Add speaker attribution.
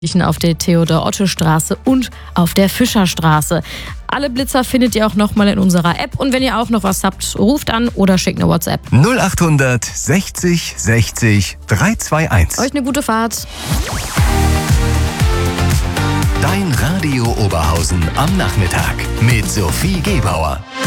Speaker 1: auf der Theodor-Otto-Straße und auf der Fischerstraße. Alle Blitzer findet ihr auch nochmal in unserer App. Und wenn ihr auch noch was habt, ruft an oder schickt eine WhatsApp.
Speaker 2: 0800 60 60 321.
Speaker 1: Euch eine gute Fahrt.
Speaker 2: Dein Radio Oberhausen am Nachmittag mit Sophie Gebauer.